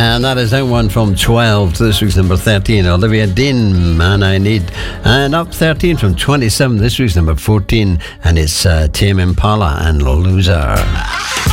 And that is out one from 12 to this week's number 13. Olivia Dean, Man I Need. And up 13 from 27, this week's number 14. And it's Tame Impala and Loser.